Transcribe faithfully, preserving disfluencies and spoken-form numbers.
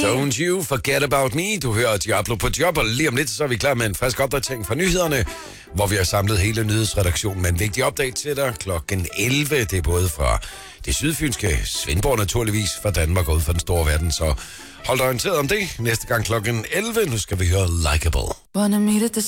Don't you forget about me. Du hører Diablo på job, og lige om lidt så er vi klar med en frisk opdatering fra nyhederne, hvor vi har samlet hele nyhedsredaktionen med en vigtig update til dig klokken elleve. Det er både fra det sydfynske Svendborg naturligvis, fra Danmark og ud fra den store verden, så hold dig orienteret om det næste gang klokken elleve. Nu skal vi høre Likeable.